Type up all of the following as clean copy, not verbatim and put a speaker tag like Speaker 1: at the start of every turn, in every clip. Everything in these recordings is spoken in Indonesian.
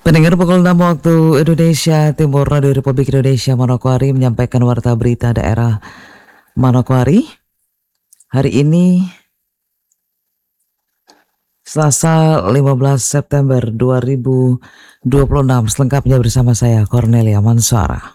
Speaker 1: Pendengar pukul 6 waktu Indonesia Timur, Radio Republik Indonesia Manokwari menyampaikan warta berita daerah Manokwari. Hari ini Selasa 15 September 2026. Selengkapnya bersama saya Cornelia Mansara.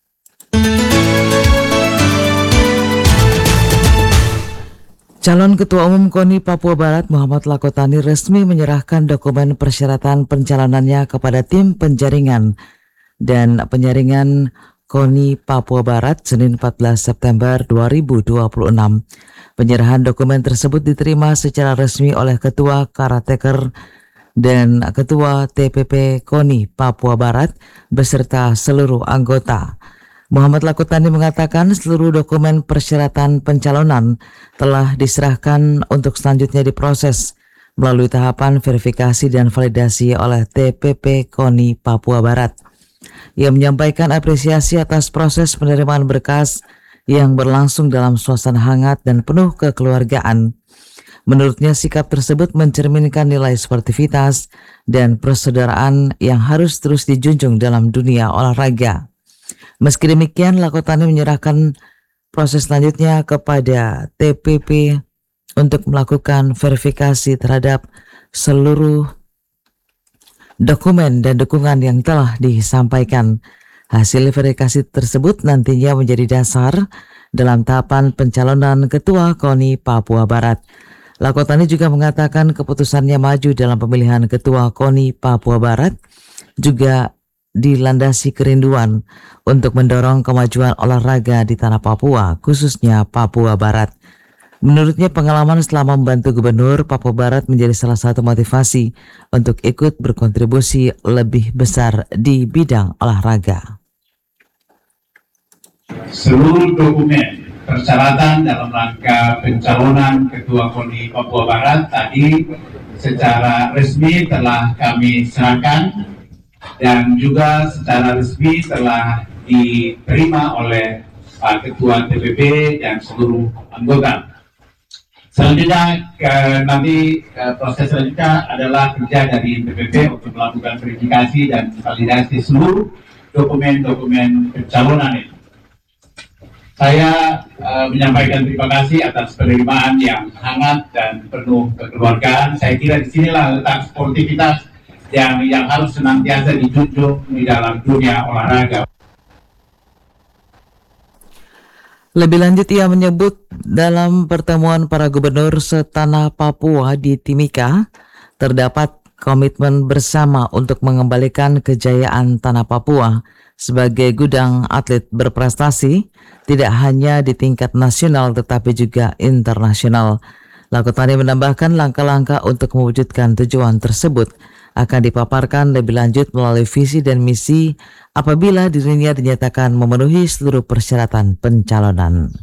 Speaker 1: Calon Ketua Umum KONI Papua Barat Muhammad Lakotani resmi menyerahkan dokumen persyaratan pencalonannya kepada tim penjaringan dan penyaringan KONI Papua Barat Senin 14 September 2026. Penyerahan dokumen tersebut diterima secara resmi oleh Ketua Karateker dan Ketua TPP KONI Papua Barat beserta seluruh anggota. Muhammad Lakotani mengatakan seluruh dokumen persyaratan pencalonan telah diserahkan untuk selanjutnya diproses melalui tahapan verifikasi dan validasi oleh TPP KONI Papua Barat. Ia menyampaikan apresiasi atas proses penerimaan berkas yang berlangsung dalam suasana hangat dan penuh kekeluargaan. Menurutnya sikap tersebut mencerminkan nilai sportivitas dan persaudaraan yang harus terus dijunjung dalam dunia olahraga. Meski demikian, Lakotani menyerahkan proses selanjutnya kepada TPP untuk melakukan verifikasi terhadap seluruh dokumen dan dukungan yang telah disampaikan. Hasil verifikasi tersebut nantinya menjadi dasar dalam tahapan pencalonan Ketua KONI Papua Barat. Lakotani juga mengatakan keputusannya maju dalam pemilihan Ketua KONI Papua Barat juga dilandasi kerinduan untuk mendorong kemajuan olahraga di tanah Papua, khususnya Papua Barat. Menurutnya pengalaman selama membantu Gubernur Papua Barat menjadi salah satu motivasi untuk ikut berkontribusi lebih besar di bidang olahraga.
Speaker 2: Seluruh dokumen persyaratan dalam rangka pencalonan Ketua KONI Papua Barat tadi secara resmi telah kami serahkan dan juga secara resmi telah diterima oleh Pak Ketua TPP dan seluruh anggota. Selanjutnya proses selanjutnya adalah kerja dari TPP untuk melakukan verifikasi dan validasi seluruh dokumen-dokumen pencalonan itu. Saya menyampaikan terima kasih atas penerimaan yang hangat dan penuh kekeluargaan. Saya kira disinilah letak sportivitas yang harus senantiasa dijunjung di dalam dunia olahraga.
Speaker 1: Lebih lanjut, ia menyebut dalam pertemuan para gubernur setanah Papua di Timika terdapat komitmen bersama untuk mengembalikan kejayaan tanah Papua sebagai gudang atlet berprestasi tidak hanya di tingkat nasional tetapi juga internasional. Lakotani menambahkan langkah-langkah untuk mewujudkan tujuan tersebut akan dipaparkan lebih lanjut melalui visi dan misi apabila dirinya dinyatakan memenuhi seluruh persyaratan pencalonan.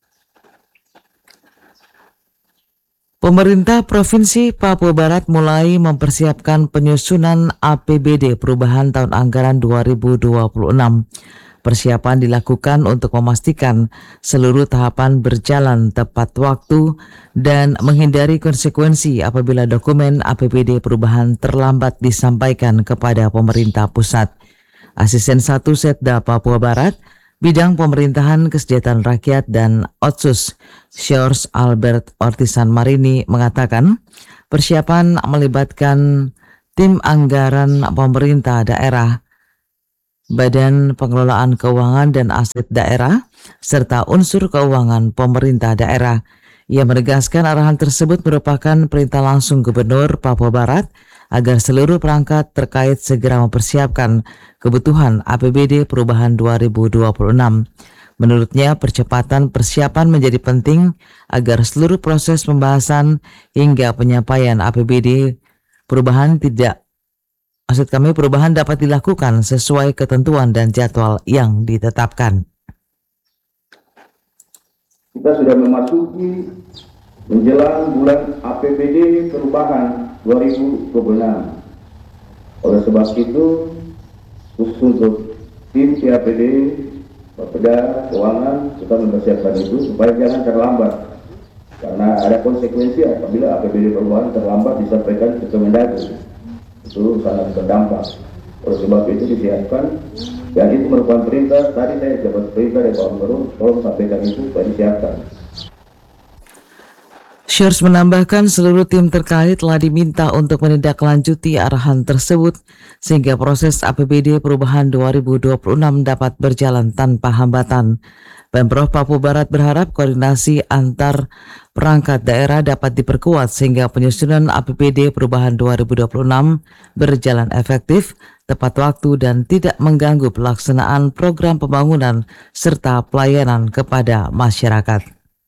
Speaker 1: Pemerintah Provinsi Papua Barat mulai mempersiapkan penyusunan APBD perubahan tahun anggaran 2026. Persiapan dilakukan untuk memastikan seluruh tahapan berjalan tepat waktu dan menghindari konsekuensi apabila dokumen APBD perubahan terlambat disampaikan kepada pemerintah pusat. Asisten 1 Setda Papua Barat, Bidang Pemerintahan Kesejahteraan Rakyat dan Otsus, George Albert Ortisan Marini mengatakan persiapan melibatkan tim anggaran pemerintah daerah, Badan Pengelolaan Keuangan dan Aset Daerah, serta unsur keuangan pemerintah daerah. Ia menegaskan arahan tersebut merupakan perintah langsung Gubernur Papua Barat agar seluruh perangkat terkait segera mempersiapkan kebutuhan APBD perubahan 2026. Menurutnya, percepatan persiapan menjadi penting agar seluruh proses pembahasan hingga penyampaian APBD perubahan perubahan dapat dilakukan sesuai ketentuan dan jadwal yang ditetapkan.
Speaker 3: Kita sudah memasuki menjelang bulan APBD perubahan 2026. Oleh sebab itu, khusus untuk tim CAPD, Bapeda, Keuangan, kita mempersiapkan itu supaya jangan terlambat. Karena ada konsekuensi apabila APBD perubahan terlambat disampaikan ke Kemendagri. Itu sangat berdampak. Oleh sebab itu disiapkan, dan itu merupakan perintah. Tadi saya dapat perintah dari Pak Gubernur, tolong sampaikan itu supaya disiapkan.
Speaker 1: Syers menambahkan seluruh tim terkait telah diminta untuk menindaklanjuti arahan tersebut sehingga proses APBD perubahan 2026 dapat berjalan tanpa hambatan. Pemprov Papua Barat berharap koordinasi antar perangkat daerah dapat diperkuat sehingga penyusunan APBD perubahan 2026 berjalan efektif, tepat waktu dan tidak mengganggu pelaksanaan program pembangunan serta pelayanan kepada masyarakat.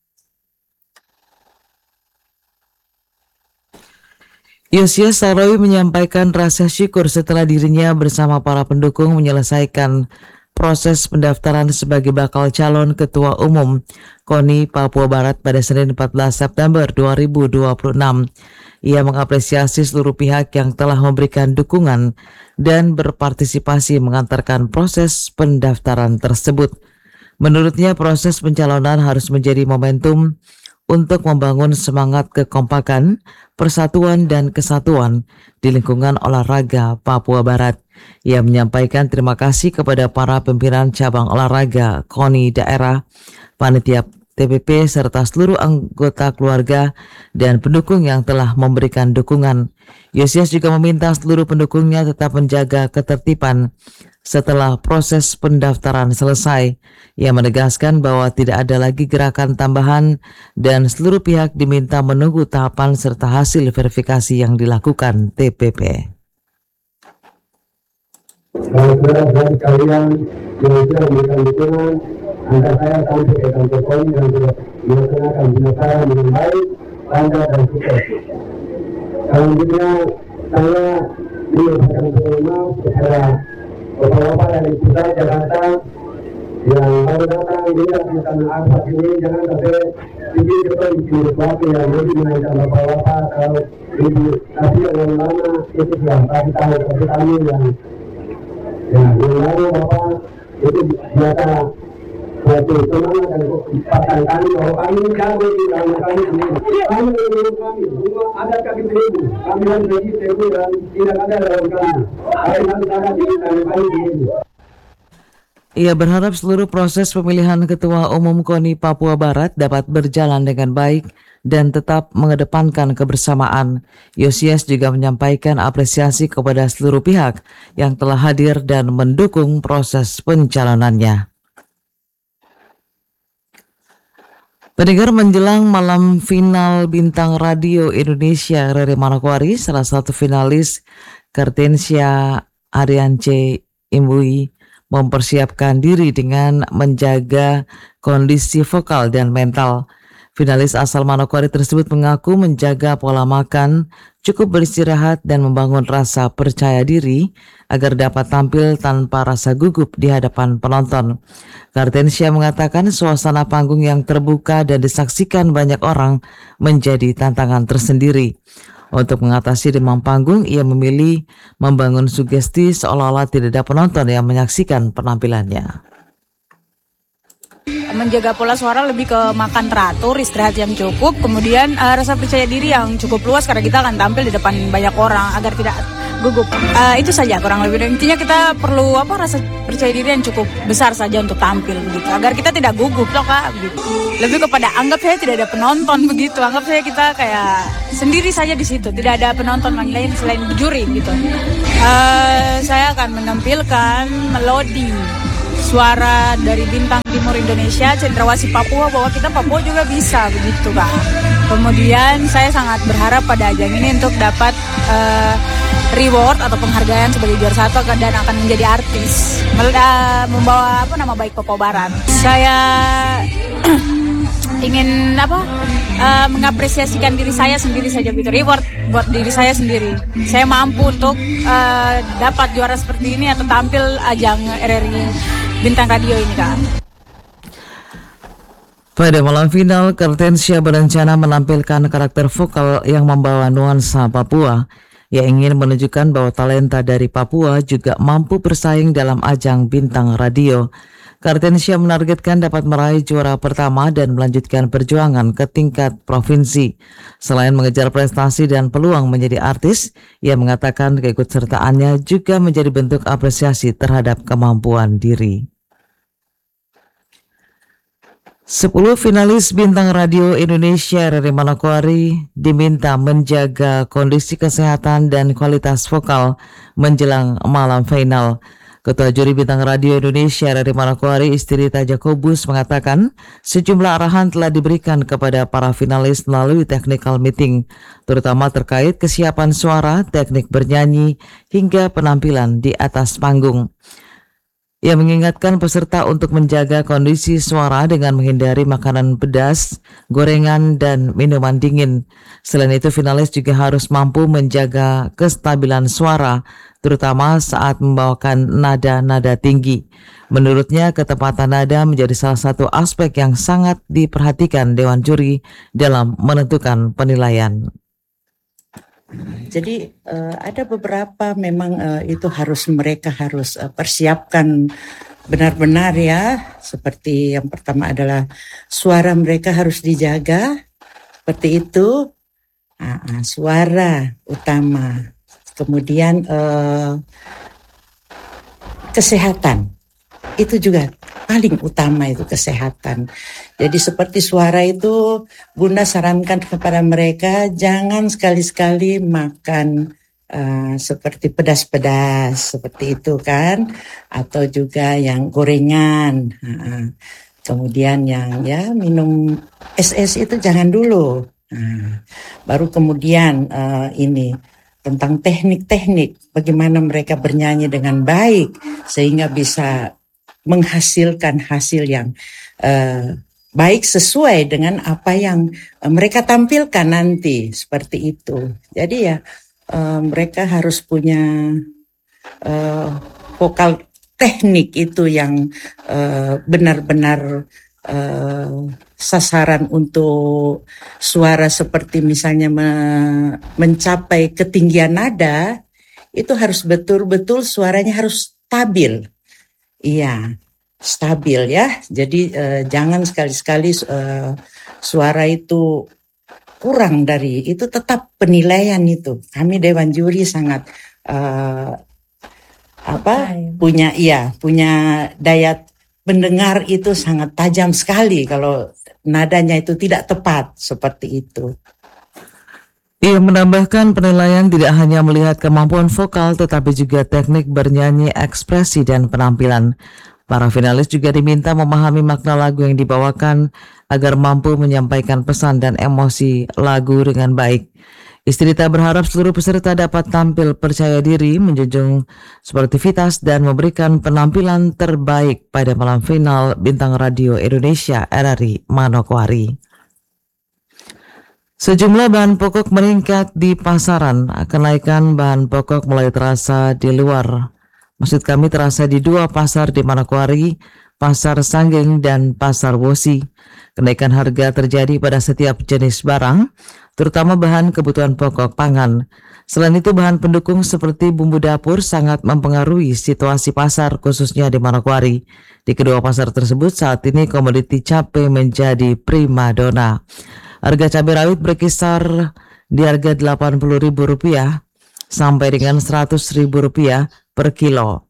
Speaker 1: Yosias Sarawi menyampaikan rasa syukur setelah dirinya bersama para pendukung menyelesaikan proses pendaftaran sebagai bakal calon Ketua Umum KONI Papua Barat pada Senin 14 September 2026. Ia mengapresiasi seluruh pihak yang telah memberikan dukungan dan berpartisipasi mengantarkan proses pendaftaran tersebut. Menurutnya proses pencalonan harus menjadi momentum untuk membangun semangat kekompakan, persatuan dan kesatuan di lingkungan olahraga Papua Barat. Ia menyampaikan terima kasih kepada para pimpinan cabang olahraga KONI daerah, panitia TPP serta seluruh anggota keluarga dan pendukung yang telah memberikan dukungan. Yosias juga meminta seluruh pendukungnya tetap menjaga ketertiban setelah proses pendaftaran selesai. Ia menegaskan bahwa tidak ada lagi gerakan tambahan dan seluruh pihak diminta menunggu tahapan serta hasil verifikasi yang dilakukan TPP.
Speaker 4: Saudara-saudara sekalian yang sudah memberikan dukungan agar saya sampai ke kantor KONI dan sudah melaksanakan pendaftaran dengan baik, lancar dan sukses. Selanjutnya saya menyampaikan maaf kepada bapak-bapak dari pusat Jakarta yang baru datang lihat di tanah Arfak ini. Jangan sampai bikin kepentingan sesuatu yang lebih menaikkan bapak-bapak kalau ibu, tapi yang lama itu sudah kasih tahu ke kami yang lalu bapak itu biasa suatu semangat dan kekuatan kami bahwa kami jago di dalam kami sendiri. Kami menurut kami semua ada kaki seribu, kami harus jadi seribu dan tidak ada dalam kami. Kami harus ada di dalam kami sendiri.
Speaker 1: Ia berharap seluruh proses pemilihan Ketua Umum KONI Papua Barat dapat berjalan dengan baik dan tetap mengedepankan kebersamaan. Yosias juga menyampaikan apresiasi kepada seluruh pihak yang telah hadir dan mendukung proses pencalonannya. Pendengar, menjelang malam final Bintang Radio Indonesia, Rere Manokwari, salah satu finalis Kartensia Ariance Imbui, mempersiapkan diri dengan menjaga kondisi vokal dan mental. Finalis asal Manokwari tersebut mengaku menjaga pola makan, cukup beristirahat dan membangun rasa percaya diri agar dapat tampil tanpa rasa gugup di hadapan penonton. Kartensia mengatakan suasana panggung yang terbuka dan disaksikan banyak orang menjadi tantangan tersendiri. Untuk mengatasi demam panggung, ia memilih membangun sugesti seolah-olah tidak ada penonton yang menyaksikan penampilannya.
Speaker 5: Menjaga pola suara lebih ke makan teratur, istirahat yang cukup, kemudian rasa percaya diri yang cukup luas karena kita akan tampil di depan banyak orang agar tidak gugup. Itu saja kurang lebih. Intinya kita perlu rasa percaya diri yang cukup besar saja untuk tampil begitu, agar kita tidak gugup loh Kak begitu. Lebih kepada anggap saya tidak ada penonton begitu, anggap saya kita kayak sendiri saja di situ, tidak ada penonton lain selain juri gitu. Saya akan menampilkan melodi suara dari bintang timur Indonesia, cendrawasih Papua, bahwa kita Papua juga bisa begitu Kak. Kemudian saya sangat berharap pada ajang ini untuk dapat reward atau penghargaan sebagai juara satu dan akan menjadi artis, membawa nama baik Papua Barat. Saya ingin mengapresiasikan diri saya sendiri saja gitu, reward buat diri saya sendiri. Saya mampu untuk dapat juara seperti ini atau tampil ajang RRI Bintang Radio ini Kak.
Speaker 1: Pada malam final, Kartensia berencana menampilkan karakter vokal yang membawa nuansa Papua. Ia ingin menunjukkan bahwa talenta dari Papua juga mampu bersaing dalam ajang Bintang Radio. Kartensya menargetkan dapat meraih juara pertama dan melanjutkan perjuangan ke tingkat provinsi. Selain mengejar prestasi dan peluang menjadi artis, ia mengatakan keikutsertaannya juga menjadi bentuk apresiasi terhadap kemampuan diri. 10 finalis Bintang Radio Indonesia RRI Manokwari diminta menjaga kondisi kesehatan dan kualitas vokal menjelang malam final. Ketua Juri Bintang Radio Indonesia RRI Manokwari Istirita Jakobus mengatakan sejumlah arahan telah diberikan kepada para finalis melalui technical meeting, terutama terkait kesiapan suara, teknik bernyanyi, hingga penampilan di atas panggung. Ia mengingatkan peserta untuk menjaga kondisi suara dengan menghindari makanan pedas, gorengan, dan minuman dingin. Selain itu, finalis juga harus mampu menjaga kestabilan suara, terutama saat membawakan nada-nada tinggi. Menurutnya, ketepatan nada menjadi salah satu aspek yang sangat diperhatikan Dewan Juri dalam menentukan penilaian.
Speaker 6: Jadi ada beberapa memang itu mereka harus persiapkan benar-benar ya. Seperti yang pertama adalah suara mereka harus dijaga, seperti itu. Suara utama. Kemudian kesehatan, itu juga paling utama, itu kesehatan. Jadi seperti suara itu, Bunda sarankan kepada mereka jangan sekali-sekali makan seperti pedas-pedas, seperti itu kan, atau juga yang gorengan. Kemudian yang minum es itu jangan dulu. Baru kemudian ini tentang teknik-teknik bagaimana mereka bernyanyi dengan baik sehingga bisa menghasilkan hasil yang baik sesuai dengan apa yang mereka tampilkan nanti, seperti itu. Jadi ya mereka harus punya vokal teknik itu yang benar-benar sasaran untuk suara, seperti misalnya mencapai ketinggian nada, itu harus betul-betul suaranya harus stabil. Iya, stabil ya. Jadi jangan sekali-sekali suara itu kurang dari itu, tetap penilaian itu. Kami Dewan Juri sangat punya daya mendengar itu sangat tajam sekali kalau nadanya itu tidak tepat, seperti itu.
Speaker 1: Ia menambahkan penilaian tidak hanya melihat kemampuan vokal tetapi juga teknik bernyanyi, ekspresi, dan penampilan. Para finalis juga diminta memahami makna lagu yang dibawakan agar mampu menyampaikan pesan dan emosi lagu dengan baik. Istirita berharap seluruh peserta dapat tampil percaya diri, menjunjung sportivitas, dan memberikan penampilan terbaik pada malam final Bintang Radio Indonesia RRI Manokwari. Sejumlah bahan pokok meningkat di pasaran. Kenaikan bahan pokok mulai terasa di luar. Maksud kami terasa di dua pasar di Manokwari, Pasar Sanggeng dan Pasar Wosi. Kenaikan harga terjadi pada setiap jenis barang, terutama bahan kebutuhan pokok pangan. Selain itu, bahan pendukung seperti bumbu dapur sangat mempengaruhi situasi pasar, khususnya di Manokwari. Di kedua pasar tersebut saat ini komoditi cabai menjadi primadona. Harga cabai rawit berkisar di harga Rp80.000 sampai dengan Rp100.000 per kilo.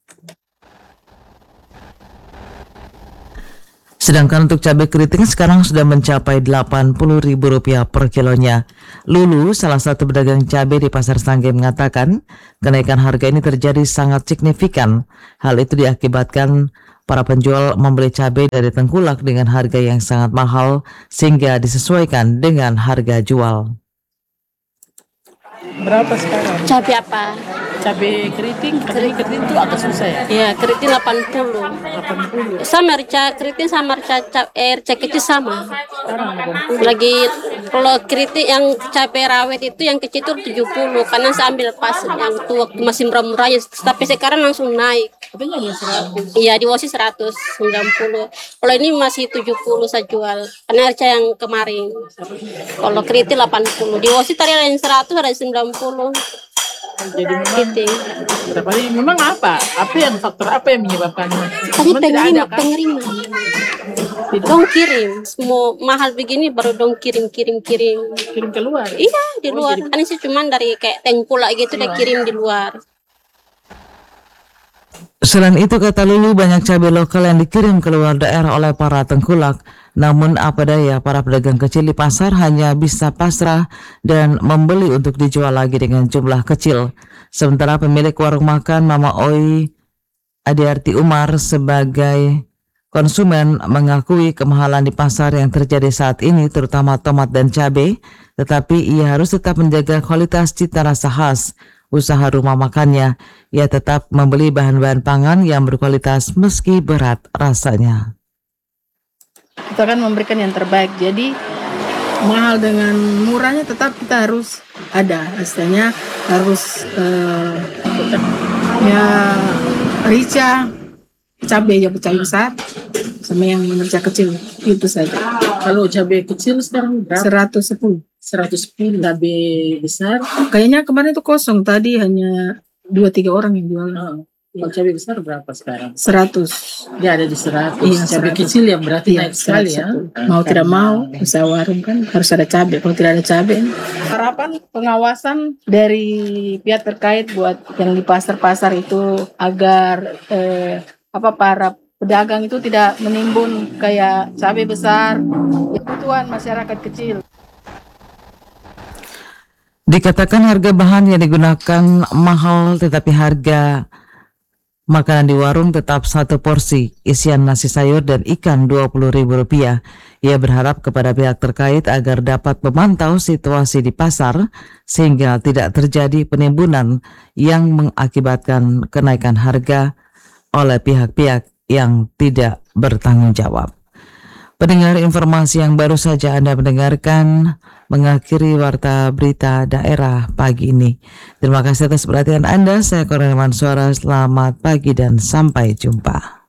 Speaker 1: Sedangkan untuk cabai keriting sekarang sudah mencapai Rp80.000 per kilonya. Lulu, salah satu pedagang cabai di Pasar Sanggeng, mengatakan kenaikan harga ini terjadi sangat signifikan. Hal itu diakibatkan para penjual membeli cabai dari tengkulak dengan harga yang sangat mahal sehingga disesuaikan dengan harga jual.
Speaker 7: Berapa sekarang?
Speaker 8: Cabai apa?
Speaker 7: Cabai keriting itu agak susah ya?
Speaker 8: Ya, keriting 80.
Speaker 7: 80.
Speaker 8: Sama rica keriting sama rica kecil sama.
Speaker 7: Sekarang 80.
Speaker 8: Lagi kalau keriting yang cabai rawit itu yang kecil itu 70 karena saya ambil pas yang tua masih murah-murahnya, tapi sekarang langsung naik.
Speaker 7: Katanya ada 100.
Speaker 8: Iya, di Wosi 190. Kalau ini masih 70 saya jual. Karena rica yang kemarin. Kalau keriting 80. Di Wosi tadi ada yang 100, ada yang 90.
Speaker 7: Jadi memang
Speaker 8: keriting.
Speaker 7: berapa ini memang apa? Faktor apa yang menyebabkannya?
Speaker 8: Tadi
Speaker 7: Memang tidak ada kan?
Speaker 8: pengerima. Dong kirim, semua mahal begini baru dong kirim.
Speaker 7: Kirim keluar.
Speaker 8: Iya di luar. Kan sih cuman dari kayak Tengkulak gitu udah kirim di luar.
Speaker 1: Selain itu, kata Lulu, banyak cabai lokal yang dikirim keluar daerah oleh para tengkulak. Namun apa daya, para pedagang kecil di pasar hanya bisa pasrah dan membeli untuk dijual lagi dengan jumlah kecil. Sementara pemilik warung makan Mama Oi Adiarti Umar sebagai konsumen mengakui kemahalan di pasar yang terjadi saat ini, terutama tomat dan cabai, tetapi ia harus tetap menjaga kualitas cita rasa khas usaha rumah makannya. Ia tetap membeli bahan-bahan pangan yang berkualitas meski berat rasanya.
Speaker 7: Kita kan memberikan yang terbaik. Jadi mahal dengan murahnya tetap kita harus ada. Istilahnya harus ya rica, cabai besar sama yang rica kecil, itu saja.
Speaker 9: Kalau cabai kecil sekarang berapa?
Speaker 7: 110.
Speaker 9: 110, cabai besar.
Speaker 7: Kayaknya kemarin itu kosong, tadi hanya 2-3 orang yang jual.
Speaker 9: Kalau cabai besar berapa sekarang?
Speaker 7: 100.
Speaker 9: Dia ada di 100.
Speaker 7: Iya,
Speaker 9: Cabai
Speaker 7: 100.
Speaker 9: kecil yang berarti naik sekali ya.
Speaker 7: Mau tidak mau, usaha warung kan harus ada cabai. Kalau tidak ada cabai, harapan pengawasan dari pihak terkait buat yang di pasar-pasar itu agar para pedagang itu tidak menimbun kayak cabai besar, kebutuhan masyarakat kecil.
Speaker 1: Dikatakan harga bahan yang digunakan mahal, tetapi harga makanan di warung tetap satu porsi isian nasi sayur dan ikan Rp20.000. Ia berharap kepada pihak terkait agar dapat memantau situasi di pasar sehingga tidak terjadi penimbunan yang mengakibatkan kenaikan harga oleh pihak-pihak yang tidak bertanggung jawab. Pendengar, informasi yang baru saja Anda mendengarkan mengakhiri Warta Berita Daerah pagi ini. Terima kasih atas perhatian Anda. Saya Kornelia Mansura. Selamat pagi dan sampai jumpa.